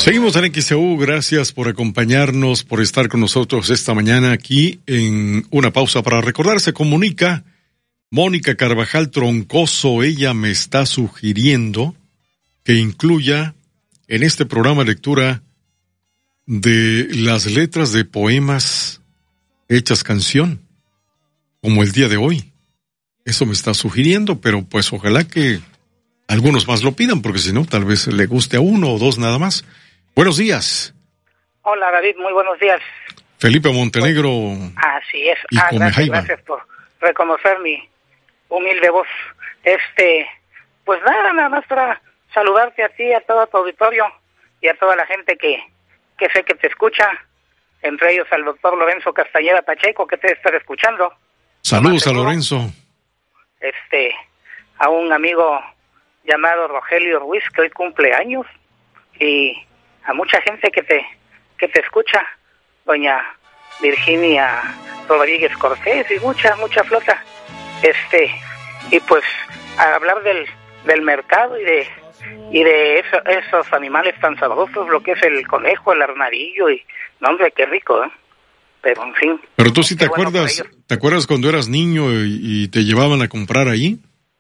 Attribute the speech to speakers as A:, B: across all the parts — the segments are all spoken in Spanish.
A: Seguimos en XEU, gracias por acompañarnos, por estar con nosotros esta mañana aquí en una pausa para recordar. Se comunica Mónica Carvajal Troncoso, ella me está sugiriendo que incluya en este programa lectura de las letras de poemas hechas canción, como el día de hoy. Eso me está sugiriendo, pero pues ojalá que algunos más lo pidan, porque si no, tal vez le guste a uno o dos nada más. Buenos días.
B: Hola, David, muy buenos días.
A: Felipe Montenegro.
B: Así es.
A: Y
B: Gracias por reconocer mi humilde voz. Pues nada más para saludarte a ti, a todo tu auditorio y a toda la gente que sé que te escucha, entre ellos al doctor Lorenzo Castañeda Pacheco, que te está escuchando.
A: Saludos a Lorenzo.
B: A un amigo llamado Rogelio Ruiz, que hoy cumple años, y a mucha gente que te escucha, doña Virginia Rodríguez Cortés y mucha flota. Y pues a hablar del mercado y de esos animales tan sabrosos, lo que es el conejo, el armadillo, y no, hombre, qué rico, ¿eh? Pero en fin.
A: Pero tú sí te acuerdas cuando eras niño y te llevaban a comprar allí?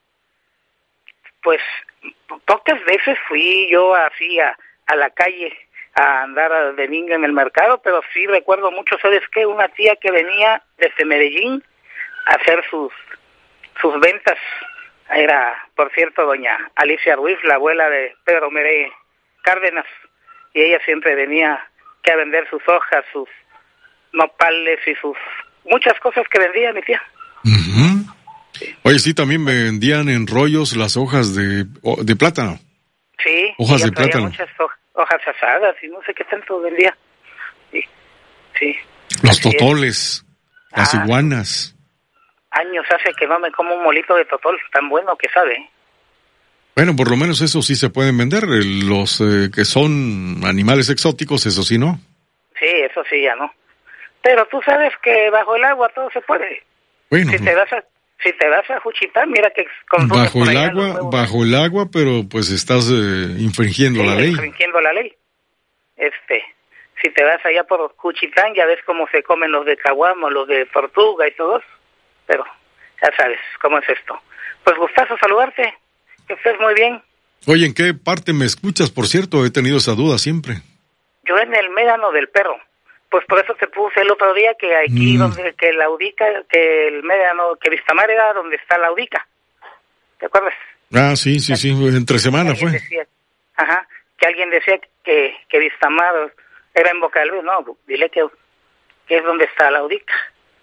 B: Pues pocas veces fui yo así a la calle a andar de niño en el mercado, pero sí recuerdo mucho, ¿sabes qué? Una tía que venía desde Medellín a hacer sus ventas, era, por cierto, doña Alicia Ruiz, la abuela de Pedro Meré Cárdenas, y ella siempre venía que a vender sus hojas, sus nopales y sus muchas cosas que vendía mi tía.
A: Uh-huh. Sí. Oye, sí, también vendían en rollos las hojas de plátano.
B: Sí,
A: hojas de plátano.
B: Muchas hojas asadas y no sé qué tanto vendía. Sí.
A: Los totoles, las iguanas.
B: Años hace que no me como un molito de totol, tan bueno que sabe.
A: Bueno, por lo menos eso sí se pueden vender, los que son animales exóticos, eso sí, ¿no?
B: Sí, eso sí, ya no. Pero tú sabes que bajo el agua todo se puede.
A: Bueno.
B: Si te vas a Juchitán, mira que
A: bajo el agua, pero pues estás infringiendo la ley.
B: Infringiendo la ley. Si te vas allá por Juchitán, ya ves cómo se comen los de caguamo, los de tortuga y todos. Pero ya sabes cómo es esto. Pues gustazo saludarte, que estés muy bien.
A: Oye, ¿en qué parte me escuchas? Por cierto, he tenido esa duda siempre.
B: Yo en el Médano del Perro. Pues por eso te puse el otro día que aquí que la Udica, que el Médano, que Vistamar era donde está la Udica. ¿Te acuerdas?
A: Ah, sí, entre semana fue.
B: Que alguien decía que Vistamar era en Boca del Río. No, dile que es donde está la Udica.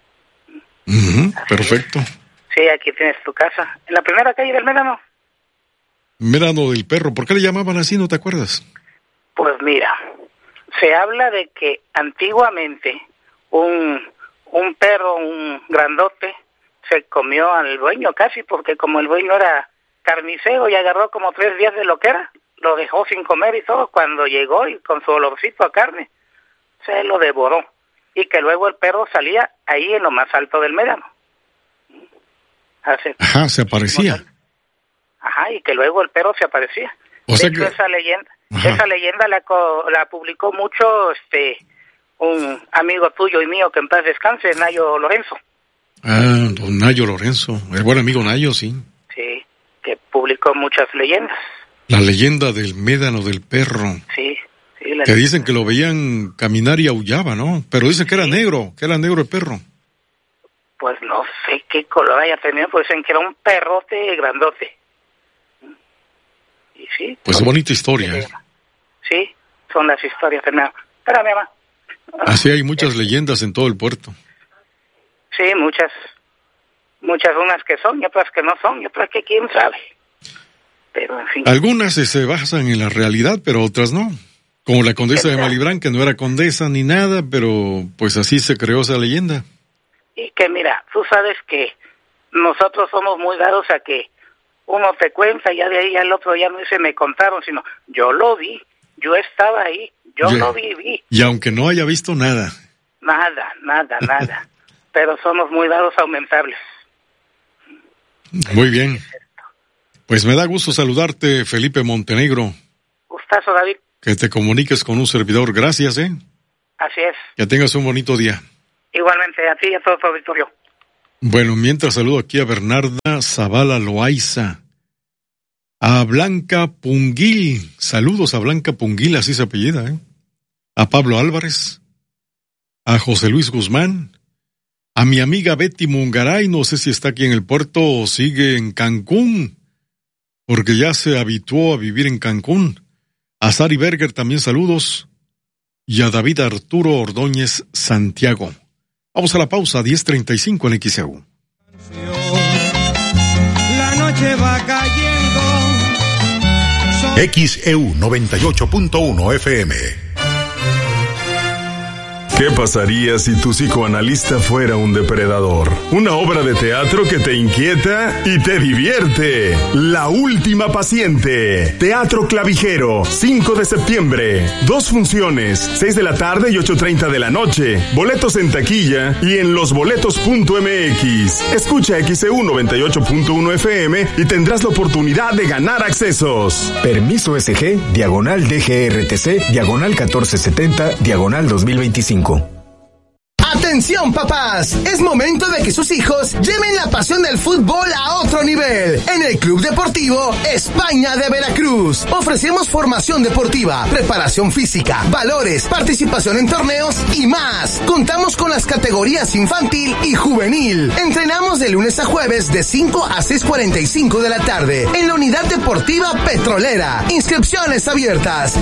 A: Perfecto.
B: Sí, aquí tienes tu casa. En la primera calle del Médano.
A: Médano del Perro. ¿Por qué le llamaban así? ¿No te acuerdas?
B: Pues mira, se habla de que antiguamente un perro, un grandote, se comió al dueño casi, porque como el dueño era carnicero y agarró como 3 días de lo que era, lo dejó sin comer y todo, cuando llegó y con su olorcito a carne, se lo devoró. Y que luego el perro salía ahí en lo más alto del Médano.
A: Se aparecía.
B: Y que luego el perro se aparecía.
A: O sea
B: que esa leyenda la publicó mucho un amigo tuyo y mío que en paz descanse, Nayo Lorenzo.
A: Don Nayo Lorenzo, el buen amigo Nayo, sí.
B: Sí, que publicó muchas leyendas.
A: La leyenda del Médano del Perro.
B: Sí.
A: Que dicen que lo veían caminar y aullaba, ¿no? Pero dicen que era negro el perro.
B: Pues no sé qué color haya tenido, pues dicen que era un perrote grandote. Y sí.
A: Pues bonita historia, ¿eh?
B: Sí, son las historias. Espérame, mamá.
A: Así hay muchas leyendas en todo el puerto.
B: Sí, muchas, unas que son y otras que no son y otras que quién sabe. Pero en fin.
A: Algunas se basan en la realidad, pero otras no. Como la condesa de Malibrán, que no era condesa ni nada, pero pues así se creó esa leyenda.
B: Y que mira, tú sabes que nosotros somos muy dados a que uno te cuenta y ya de ahí al otro ya no dice me contaron, sino yo lo vi, yo estaba ahí, yo lo viví.
A: Y aunque no haya visto nada.
B: Nada. Pero somos muy dados a aumentables.
A: Muy bien. Pues me da gusto saludarte, Felipe Montenegro.
B: Gustazo, David.
A: que te comuniques con un servidor. Gracias,
B: Así es.
A: Que tengas un bonito día.
B: Igualmente, a ti y a todo tu auditorio.
A: Bueno, mientras saludo aquí a Bernarda Zavala Loaiza, a Blanca Punguil, saludos a Blanca Punguil, así se apellida, a Pablo Álvarez, a José Luis Guzmán, a mi amiga Betty Mungaray, no sé si está aquí en el puerto o sigue en Cancún, porque ya se habituó a vivir en Cancún. A Sari Berger también saludos, y a David Arturo Ordóñez Santiago. Vamos a la pausa, 10:35 en XEU.
C: La noche va cayendo.
D: XEU 98.1 FM.
E: ¿Qué pasaría si tu psicoanalista fuera un depredador? Una obra de teatro que te inquieta y te divierte. La última paciente. Teatro Clavijero, 5 de septiembre. 2 funciones, 6 de la tarde y 8:30 de la noche. Boletos en taquilla y en losboletos.mx. Escucha XEU 98.1 FM y tendrás la oportunidad de ganar accesos.
F: Permiso SG, diagonal DGRTC, diagonal 1470, diagonal 2025.
G: ¡Atención, papás! Es momento de que sus hijos lleven la pasión del fútbol a otro nivel. En el Club Deportivo España de Veracruz ofrecemos formación deportiva, preparación física, valores, participación en torneos y más. Contamos con las categorías infantil y juvenil. Entrenamos de lunes a jueves de 5 a 6:45 de la tarde en la Unidad Deportiva Petrolera. Inscripciones abiertas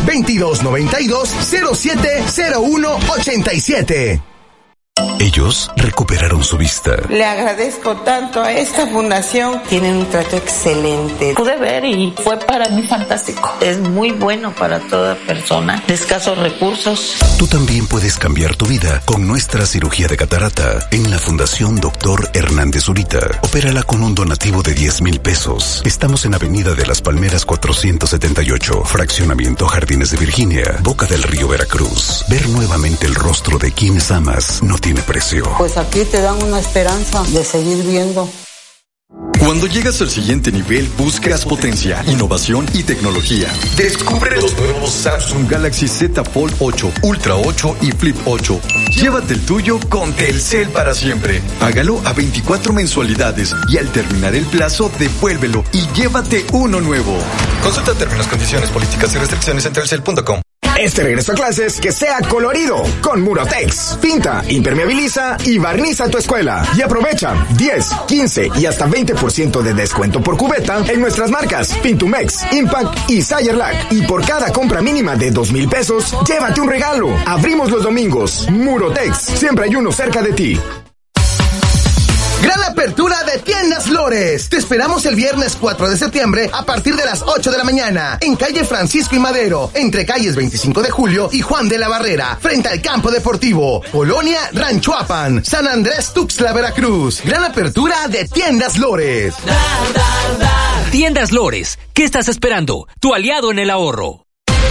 G: 2292-070187.
D: Ellos recuperaron su vista.
H: Le agradezco tanto a esta fundación. Tienen un trato excelente. Pude ver y fue para mí fantástico. Es muy bueno para toda persona de escasos recursos.
D: Tú también puedes cambiar tu vida con nuestra cirugía de catarata en la Fundación Dr. Hernández Zurita. Opérala con un donativo de 10,000 pesos. Estamos en Avenida de las Palmeras 478, Fraccionamiento Jardines de Virginia, Boca del Río, Veracruz. Ver nuevamente el rostro de quienes amas no tiene precio.
H: Pues aquí te dan una esperanza de seguir viendo.
I: Cuando llegas al siguiente nivel, buscas potencia, innovación y tecnología. Descubre los nuevos Samsung Galaxy Z Fold 8, Ultra 8 y Flip 8. Llévate el tuyo con Telcel para siempre. Págalo a 24 mensualidades y al terminar el plazo, devuélvelo y llévate uno nuevo. Consulta términos, condiciones, políticas y restricciones en telcel.com.
G: Este regreso a clases que sea colorido con Murotex. Pinta, impermeabiliza y barniza tu escuela. Y aprovecha 10, 15 y hasta 20% de descuento por cubeta en nuestras marcas Pintumex, Impact y Sayerlac. Y por cada compra mínima de 2,000 pesos, llévate un regalo. Abrimos los domingos. Murotex, siempre hay uno cerca de ti. Gran apertura de Tiendas Lores. Te esperamos el viernes 4 de septiembre a partir de las 8 de la mañana en calle Francisco y Madero, entre calles 25 de Julio y Juan de la Barrera, frente al campo deportivo. Colonia Ranchoapan, San Andrés Tuxtla, Veracruz. Gran apertura de Tiendas Lores.
J: Tiendas Lores, ¿qué estás esperando? Tu aliado en el ahorro.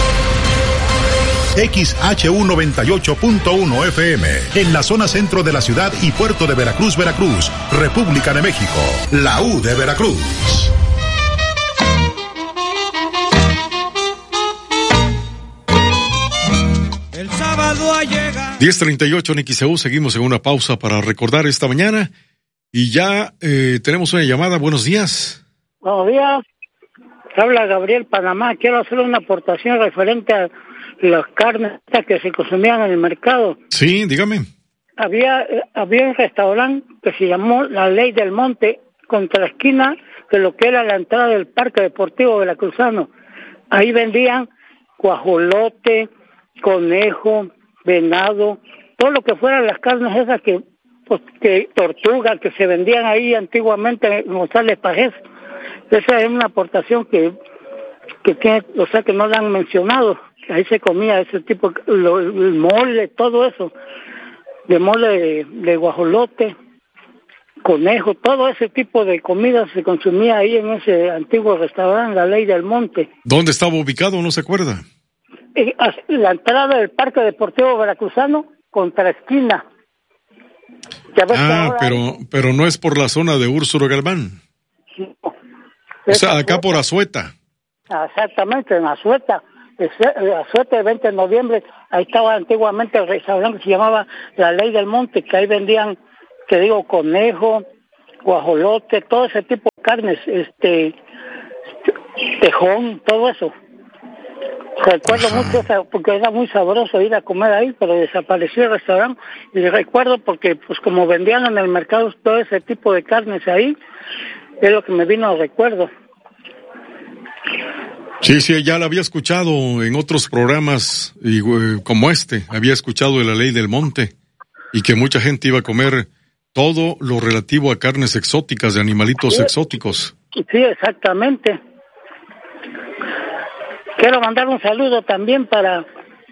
D: XHU 98.1 FM, en la zona centro de la ciudad y puerto de Veracruz, Veracruz, República de México, la U de Veracruz.
C: El sábado ha llegado.
A: 10:38 en XEU, seguimos en una pausa para recordar esta mañana y ya tenemos una llamada. Buenos días.
K: Buenos días. Habla Gabriel Panamá. Quiero hacer una aportación referente a las carnes que se consumían en el mercado.
A: Sí, dígame.
K: Había un restaurante que se llamó La Ley del Monte, contra la esquina de lo que era la entrada del Parque Deportivo Veracruzano. Ahí vendían guajolote, conejo, venado, todo lo que fueran las carnes esas que tortugas que se vendían ahí antiguamente en González Pajés. Esa es una aportación que tiene, o sea, que no la han mencionado. Ahí se comía ese tipo, el mole, todo eso, de mole de guajolote, conejo, todo ese tipo de comida se consumía ahí en ese antiguo restaurante, La Ley del Monte.
A: ¿Dónde estaba ubicado? ¿No se acuerda?
K: La entrada del Parque Deportivo Veracruzano, contra esquina.
A: Pero no es por la zona de Úrsula Galván.
K: No.
A: O sea, acá por Azueta.
K: Exactamente, en Azueta. la suerte del 20 de noviembre, ahí estaba antiguamente el restaurante que se llamaba La Ley del Monte, que ahí vendían, te digo, conejo, guajolote, todo ese tipo de carnes, tejón, todo eso. Recuerdo mucho eso, porque era muy sabroso ir a comer ahí, pero desapareció el restaurante, y recuerdo porque, pues como vendían en el mercado todo ese tipo de carnes ahí, es lo que me vino al recuerdo.
A: Sí, ya la había escuchado en otros programas y, como había escuchado de La Ley del Monte, y que mucha gente iba a comer todo lo relativo a carnes exóticas, de animalitos exóticos.
K: Sí, exactamente. Quiero mandar un saludo también para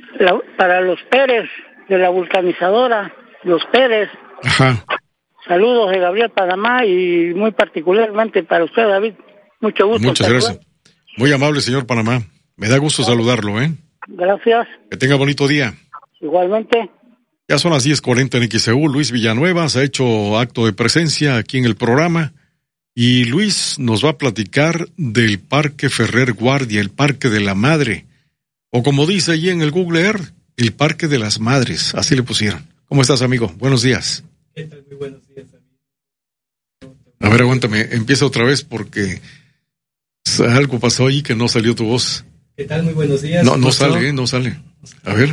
K: los Pérez, de la vulcanizadora, los Pérez.
A: Ajá.
K: Saludos de Gabriel Panamá y muy particularmente para usted, David. Mucho gusto.
A: Muchas gracias. Muy amable, señor Panamá. Me da gusto saludarlo, ¿eh?
K: Gracias.
A: Que tenga bonito día.
K: Igualmente.
A: Ya son las 10:40 en XEU. Luis Villanueva se ha hecho acto de presencia aquí en el programa. Y Luis nos va a platicar del Parque Ferrer Guardia, el Parque de la Madre. O como dice allí en el Google Earth, el Parque de las Madres. Así le pusieron. ¿Cómo estás, amigo? Buenos días.
L: ¿Qué tal? Muy buenos días, amigo.
A: A ver, aguántame. Empieza otra vez porque algo pasó ahí que no salió tu voz.
L: ¿Qué tal? Muy buenos días.
A: No sale. A ver.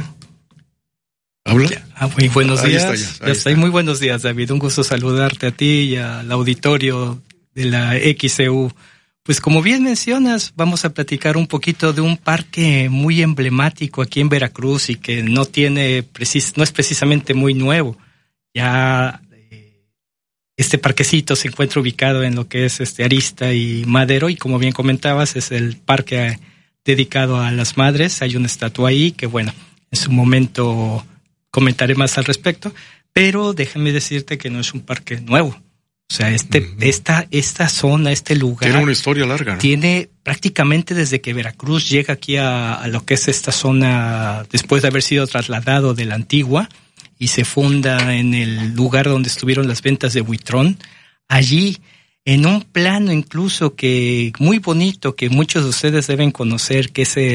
A: ¿Habla?
L: Muy buenos días.
A: Ahí está.
L: Muy buenos días, David. Un gusto saludarte a ti y al auditorio de la XEU. Pues como bien mencionas, vamos a platicar un poquito de un parque muy emblemático aquí en Veracruz y que no es precisamente muy nuevo. Ya este parquecito se encuentra ubicado en lo que es Arista y Madero, y como bien comentabas, es el parque dedicado a las madres. Hay una estatua ahí que, bueno, en su momento comentaré más al respecto, pero déjame decirte que no es un parque nuevo. O sea, esta zona, este lugar...
A: Tiene una historia larga, ¿no?
L: Tiene prácticamente desde que Veracruz llega aquí a lo que es esta zona, después de haber sido trasladado de la antigua, y se funda en el lugar donde estuvieron las ventas de Buitrón. Allí, en un plano incluso que muy bonito, que muchos de ustedes deben conocer, que es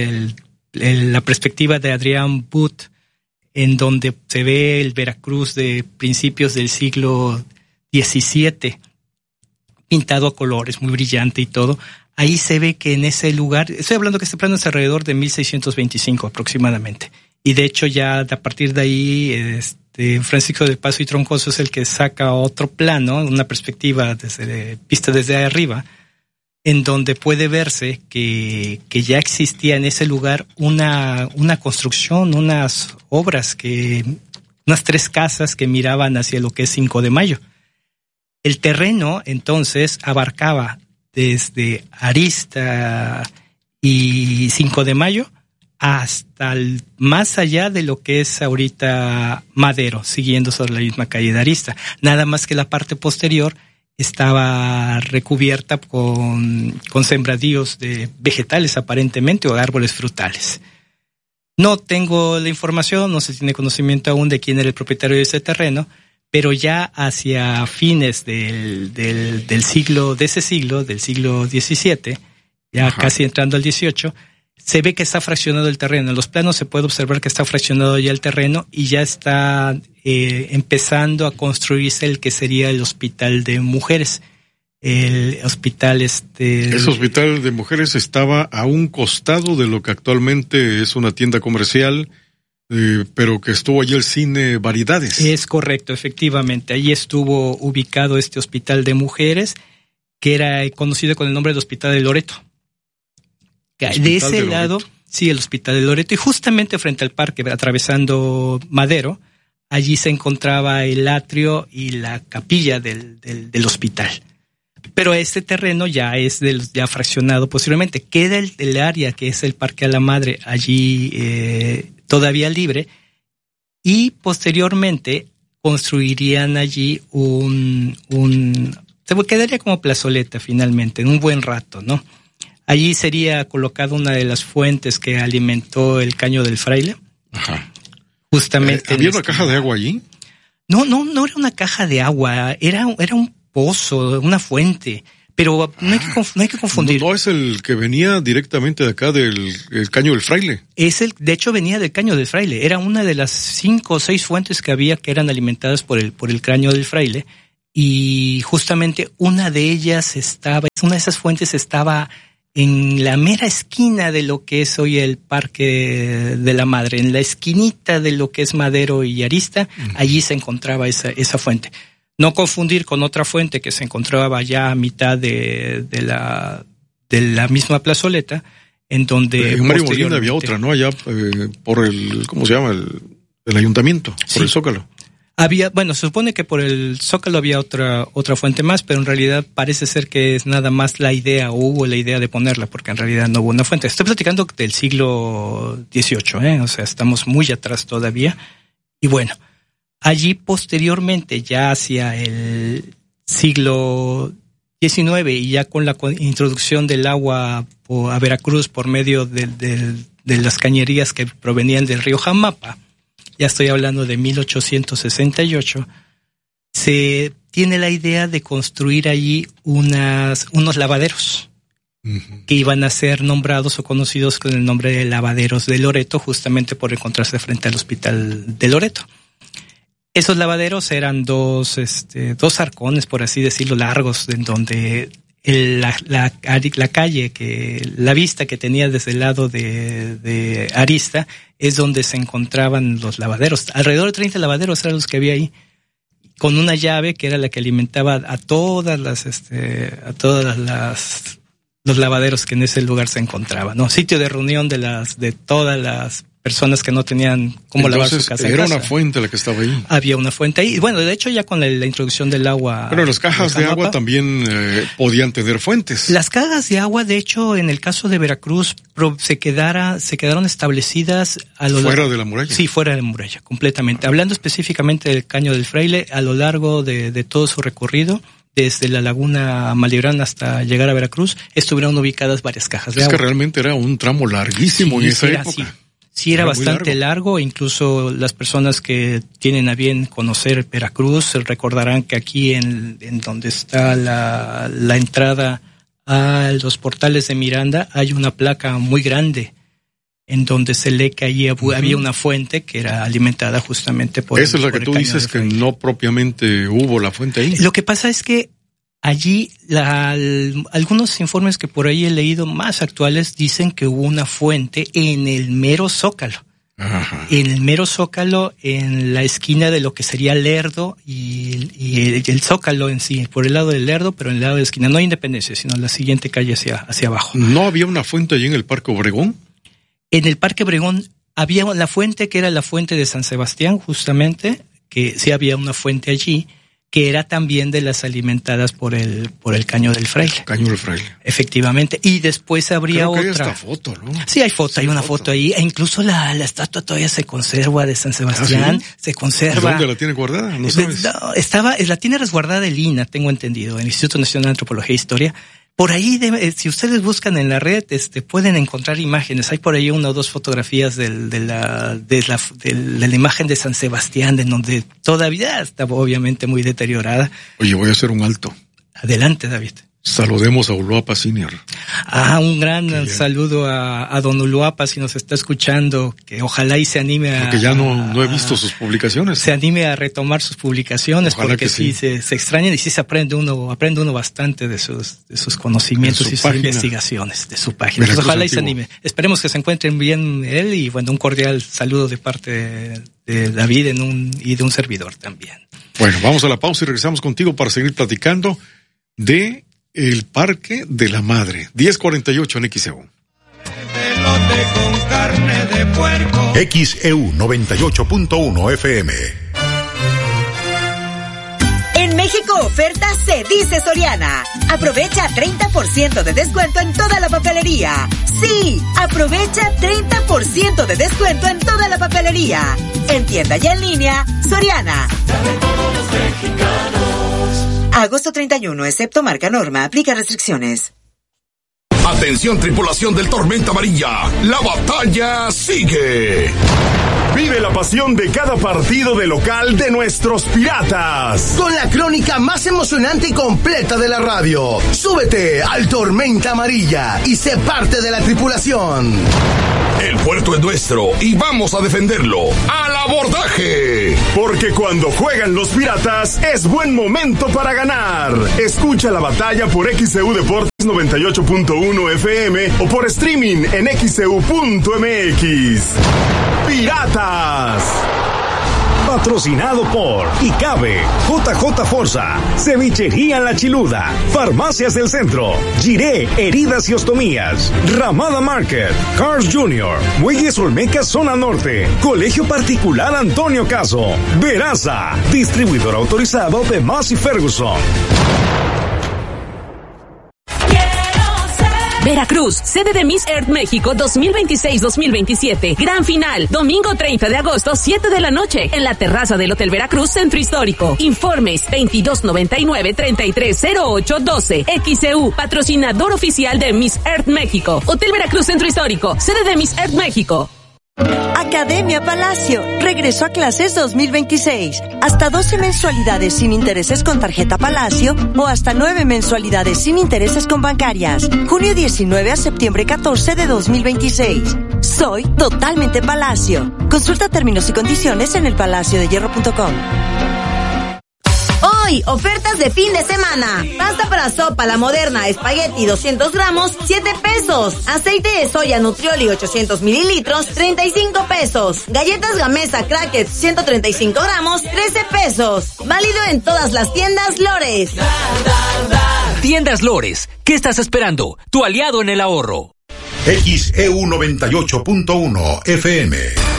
L: la perspectiva de Adrián But, en donde se ve el Veracruz de principios del siglo XVII, pintado a colores, muy brillante y todo. Ahí se ve que en ese lugar, estoy hablando que este plano es alrededor de 1625 aproximadamente, y de hecho ya a partir de ahí Francisco del Paso y Troncoso es el que saca otro plano, una perspectiva vista desde arriba, en donde puede verse que ya existía en ese lugar una construcción, unas obras, unas 3 casas que miraban hacia lo que es 5 de Mayo. El terreno, entonces, abarcaba desde Arista y 5 de Mayo hasta más allá de lo que es ahorita Madero, siguiendo sobre la misma calle de Arista. Nada más que la parte posterior estaba recubierta con sembradíos de vegetales aparentemente, o árboles frutales. No tengo la información, no se tiene conocimiento aún de quién era el propietario de ese terreno, pero ya hacia fines del siglo XVII, ya Ajá. Casi entrando al XVIII, se ve que está fraccionado el terreno. En los planos se puede observar que está fraccionado ya el terreno y ya está empezando a construirse el que sería el hospital de mujeres. El hospital Ese
A: hospital de mujeres estaba a un costado de lo que actualmente es una tienda comercial, pero que estuvo allí el cine Variedades.
L: Es correcto, efectivamente. Allí estuvo ubicado este hospital de mujeres, que era conocido con el nombre de Hospital de Loreto. De ese lado, sí, el Hospital de Loreto, y justamente frente al parque, atravesando Madero, allí se encontraba el atrio y la capilla del hospital. Pero este terreno ya es ya fraccionado posteriormente. Queda el área que es el Parque a la Madre allí todavía libre, y posteriormente construirían allí se quedaría como plazoleta finalmente, en un buen rato, ¿no? Allí sería colocada una de las fuentes que alimentó el Caño del Fraile.
A: Ajá.
L: Justamente.
A: ¿Había una caja de agua allí?
L: No era una caja de agua, era un pozo, una fuente, Pero no hay que confundir.
A: No es el que venía directamente de acá del Caño del Fraile.
L: De hecho venía del Caño del Fraile. Era una de las 5 o 6 fuentes que había que eran alimentadas por el Caño del Fraile. Y justamente una de esas fuentes estaba en la mera esquina de lo que es hoy el Parque de la Madre, en la esquinita de lo que es Madero y Arista, allí se encontraba esa fuente. No confundir con otra fuente que se encontraba ya a mitad de la misma plazoleta, en donde
A: en Mario Molina había otra, ¿no? Allá por el, ¿cómo se llama? El ayuntamiento, por el Zócalo.
L: Se supone que por el Zócalo había otra fuente más, pero en realidad parece ser que es nada más la idea, o hubo la idea de ponerla, porque en realidad no hubo una fuente. Estoy platicando del siglo XVIII, o sea, estamos muy atrás todavía. Y bueno, allí posteriormente, ya hacia el siglo XIX y ya con la introducción del agua a Veracruz por medio de las cañerías que provenían del río Jamapa, ya estoy hablando de 1868, se tiene la idea de construir allí unos lavaderos que iban a ser nombrados o conocidos con el nombre de lavaderos de Loreto, justamente por encontrarse frente al hospital de Loreto. Esos lavaderos eran dos arcones, por así decirlo, largos, en donde la calle, la vista que tenía desde el lado de Arista, es donde se encontraban los lavaderos. Alrededor de 30 lavaderos eran los que había ahí, con una llave que era la que alimentaba a todos los lavaderos que en ese lugar se encontraban, ¿no? Sitio de reunión de todas las personas que no tenían cómo lavar su casa.
A: Era una fuente la que estaba ahí.
L: Había una fuente ahí. Bueno, de hecho ya con la introducción del agua.
A: Pero las cajas de agua también podían tener fuentes.
L: Las cajas de agua, de hecho, en el caso de Veracruz, se quedaron establecidas
A: fuera de la muralla.
L: Sí, fuera de la muralla, completamente. Hablando específicamente del Caño del Fraile, a lo largo de todo su recorrido, desde la laguna Malibrán hasta llegar a Veracruz, estuvieron ubicadas varias cajas de agua.
A: Es que realmente era un tramo larguísimo en esa época.
L: Sí, era bastante largo, incluso las personas que tienen a bien conocer Veracruz recordarán que aquí en donde está la entrada a los portales de Miranda hay una placa muy grande en donde se lee que allí había una fuente que era alimentada justamente por
A: Esa es la que tú dices que no propiamente hubo la fuente ahí.
L: Lo que pasa es que allí algunos informes que por ahí he leído más actuales dicen que hubo una fuente en el mero Zócalo. Ajá. En el mero Zócalo, en la esquina de lo que sería Lerdo y el Zócalo en sí, por el lado del Lerdo, pero en el lado de la esquina, no hay Independencia, sino la siguiente calle hacia abajo.
A: ¿No había una fuente allí en el Parque Obregón?
L: En el Parque Obregón había la fuente que era la fuente de San Sebastián, justamente, que sí había una fuente allí, que era también de las alimentadas por el Caño del Fraile.
A: Caño del Fraile.
L: Efectivamente. Y después habría
A: Creo que
L: otra.
A: Hay esta foto, ¿no?
L: Sí, hay una foto ahí. E incluso la estatua todavía se conserva de San Sebastián. ¿Ah, sí? Se conserva.
A: ¿Dónde la tiene guardada? ¿No sabes?
L: No, la tiene resguardada el INA, tengo entendido, el Instituto Nacional de Antropología e Historia. Por ahí, si ustedes buscan en la red, pueden encontrar imágenes. Hay por ahí 1 o 2 fotografías de la imagen de San Sebastián, de donde todavía está obviamente muy deteriorada.
A: Oye, voy a hacer un alto.
L: Adelante, David.
A: Saludemos a Uluapa Senior.
L: Un gran saludo a don Uluapa, si nos está escuchando, que ojalá y se anime
A: porque ya no he visto sus publicaciones.
L: Se anime a retomar sus publicaciones, ojalá, porque sí se extrañan y sí se aprende uno bastante de sus conocimientos y sus investigaciones de su página. Pues ojalá y se anime. Esperemos que se encuentren bien él y bueno, un cordial saludo de parte de David y de un servidor también.
A: Bueno, vamos a la pausa y regresamos contigo para seguir platicando de el Parque de la Madre. 10:48 en XEU.
C: Con carne de puerco.
M: XEU 98.1 FM.
N: En México oferta se dice Soriana. Aprovecha 30% de descuento en toda la papelería. Sí, aprovecha 30% de descuento en toda la papelería. En tienda y en línea, Soriana.
O: De todos los mexicanos.
N: Agosto 31, excepto marca Norma, aplica restricciones.
M: Atención, tripulación del Tormenta Amarilla, la batalla sigue.
E: Vive la pasión de cada partido de local de nuestros Piratas.
P: Con la crónica más emocionante y completa de la radio. Súbete al Tormenta Amarilla y sé parte de la tripulación.
Q: El puerto es nuestro y vamos a defenderlo. ¡Al abordaje!
E: Porque cuando juegan los Piratas es buen momento para ganar. Escucha la batalla por XCU Deportes 98.1 FM o por streaming en xcu.mx. ¡Piratas!
R: Patrocinado por Icabe, JJ Forza, Cevichería La Chiluda, Farmacias del Centro, Giré, Heridas y Ostomías, Ramada Market, Cars Jr., Muelles Olmeca Zona Norte, Colegio Particular Antonio Caso, Veraza, distribuidor autorizado de Massey Ferguson.
S: Veracruz, sede de Miss Earth México 2026-2027. Gran final, domingo 30 de agosto, 7 de la noche, en la terraza del Hotel Veracruz, Centro Histórico. Informes 2299-330812. XCU, patrocinador oficial de Miss Earth México. Hotel Veracruz, Centro Histórico, sede de Miss Earth México.
T: Academia Palacio, regreso a clases 2026. Hasta 12 mensualidades sin intereses con tarjeta Palacio o hasta 9 mensualidades sin intereses con bancarias. Junio 19 a septiembre 14 de 2026. Soy totalmente Palacio. Consulta términos y condiciones en elpalaciodehierro.com.
N: Hoy, ofertas de fin de semana. Pasta para sopa La Moderna, espagueti 200 gramos, 7 pesos. Aceite de soya Nutrioli 800 mililitros, 35 pesos. Galletas Gamesa Crackers 135 gramos, 13 pesos. Válido en todas las tiendas Lores.
J: Tiendas Lores, ¿qué estás esperando? Tu aliado en el ahorro.
M: XEU 98.1 FM.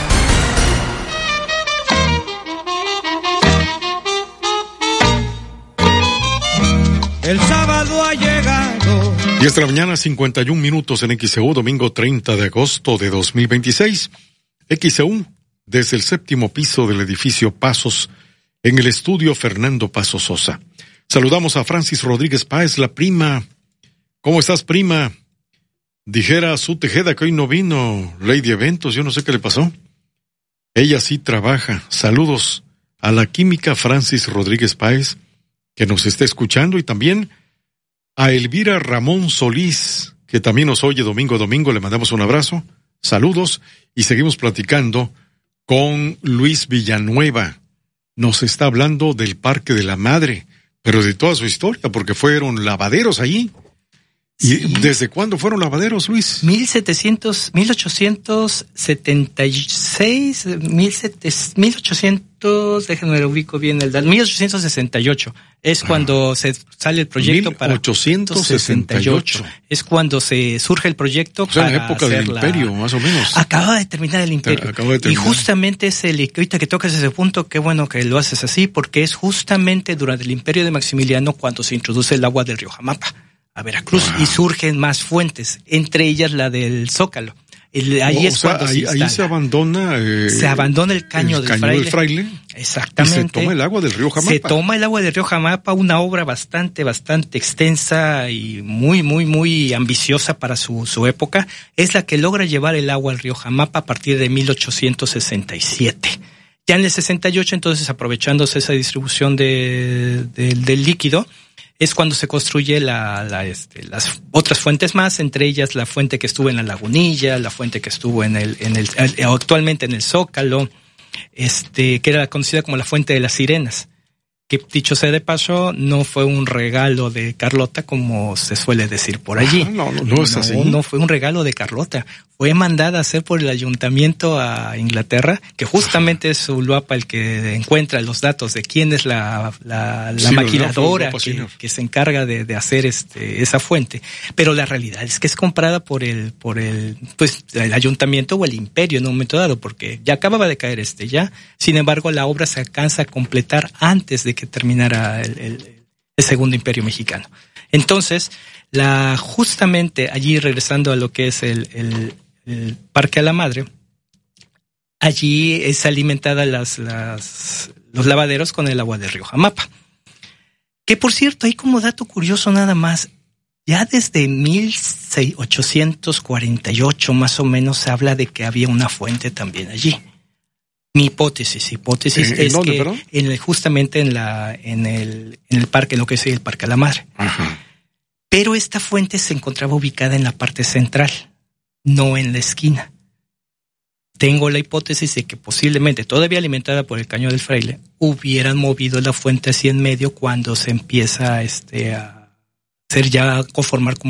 C: El sábado ha llegado.
A: 10 de la mañana, 51 minutos en XEU, domingo 30 de agosto de 2026. XEU, desde el séptimo piso del edificio Pasos, en el estudio Fernando Paso Sosa. Saludamos a Francis Rodríguez Páez, la prima. ¿Cómo estás, prima? Dijera su Tejeda que hoy no vino, Lady Eventos, yo no sé qué le pasó. Ella sí trabaja. Saludos a la química Francis Rodríguez Páez, que nos está escuchando, y también a Elvira Ramón Solís, que también nos oye domingo a domingo. Le mandamos un abrazo, saludos, y seguimos platicando con Luis Villanueva. Nos está hablando del Parque de la Madre, pero de toda su historia, porque fueron lavaderos allí. ¿Y desde cuándo fueron lavaderos, Luis?
L: 1876, 1800, déjenme lo ubico bien el dato, 1868 es cuando se sale el proyecto
A: 1868.
L: Es cuando se surge el proyecto,
A: o sea, para la época del Imperio, más o menos.
L: Acaba de terminar el Imperio. Y justamente es ahorita que tocas ese punto, qué bueno que lo haces así, porque es justamente durante el Imperio de Maximiliano cuando se introduce el agua del río Jamapa a Veracruz, y surgen más fuentes, entre ellas la del Zócalo. Ahí es cuando ahí
A: se abandona
L: el caño del fraile. Exactamente.
A: Y se toma el agua del río Jamapa.
L: Se toma el agua del río Jamapa, una obra bastante extensa y muy ambiciosa para su época. Es la que logra llevar el agua al río Jamapa a partir de 1867. Ya en el 68, entonces, aprovechándose esa distribución del líquido, es cuando se construye las otras fuentes más, entre ellas la fuente que estuvo en la Lagunilla, la fuente que estuvo actualmente en el Zócalo, que era conocida como la Fuente de las Sirenas, que, dicho sea de paso, no fue un regalo de Carlota como se suele decir por allí.
A: No es así.
L: No fue un regalo de Carlota. Fue mandada a hacer por el ayuntamiento a Inglaterra, que justamente es Ulúapa el que encuentra los datos de quién es la maquiladora que se encarga de hacer esa fuente. Pero la realidad es que es comprada por el ayuntamiento o el imperio en un momento dado, porque ya acababa de caer ya. Sin embargo, la obra se alcanza a completar antes de que terminara el segundo imperio mexicano. Entonces, justamente allí, regresando a lo que es el Parque a la Madre, allí es alimentada los lavaderos con el agua del río Jamapa. Que, por cierto, hay como dato curioso nada más, ya desde 1848 más o menos se habla de que había una fuente también allí. Mi hipótesis es
A: ¿dónde,
L: que
A: perdón?
L: justamente en el parque, lo que es el Parque a la Madre.
A: Ajá.
L: Pero esta fuente se encontraba ubicada en la parte central, no en la esquina. Tengo la hipótesis de que posiblemente, todavía alimentada por el Caño del Fraile, hubieran movido la fuente hacia en medio cuando se empieza a conformar como